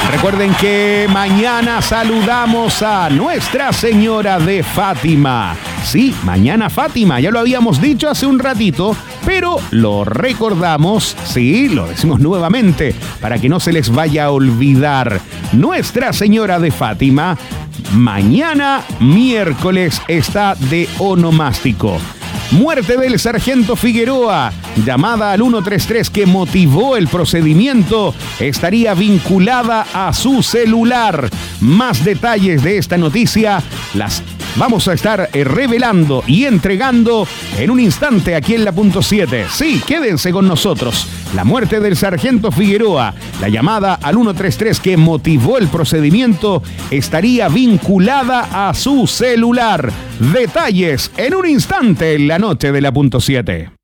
Recuerden que mañana saludamos a Nuestra Señora de Fátima. Sí, mañana Fátima, ya lo habíamos dicho hace un ratito, pero lo recordamos, sí, lo decimos nuevamente, para que no se les vaya a olvidar. Nuestra Señora de Fátima, mañana miércoles está de onomástico. Muerte del sargento Figueroa, llamada al 133 que motivó el procedimiento, estaría vinculada a su celular. Más detalles de esta noticia las vamos a estar revelando y entregando en un instante aquí en la punto 7. Sí, quédense con nosotros. La muerte del sargento Figueroa, la llamada al 133 que motivó el procedimiento, estaría vinculada a su celular. Detalles en un instante en la noche de la punto 7.